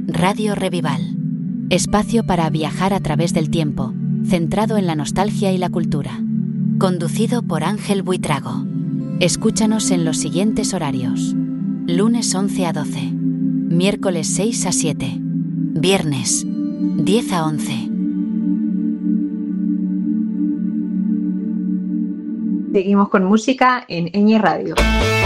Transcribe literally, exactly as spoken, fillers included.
Radio Revival. Espacio para viajar a través del tiempo, centrado en la nostalgia y la cultura. Conducido por Ángel Buitrago. Escúchanos en los siguientes horarios. Lunes once a doce. Miércoles seis a siete. Viernes diez a once. Seguimos con música en Ñ Radio.